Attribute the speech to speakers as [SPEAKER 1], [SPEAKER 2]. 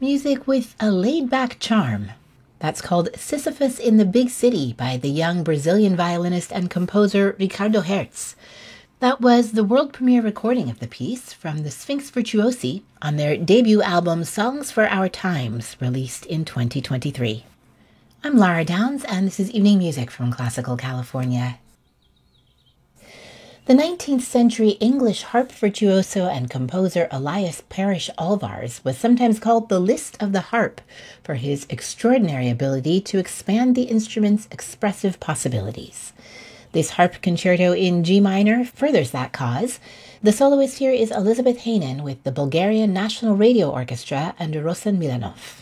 [SPEAKER 1] music with a laid-back charm. That's called Sisyphus in the Big City by the young Brazilian violinist and composer Ricardo Hertz. That was the world premiere recording of the piece from the Sphinx Virtuosi on their debut album Songs for Our Times, released in 2023. I'm Lara Downs, and this is Evening Music from Classical California. The 19th century English harp virtuoso and composer Elias Parrish Alvars was sometimes called the Liszt of the harp for his extraordinary ability to expand the instrument's expressive possibilities. This harp concerto in G minor furthers that cause. The soloist here is Elizabeth Hanen with the Bulgarian National Radio Orchestra under Rosen Milanov.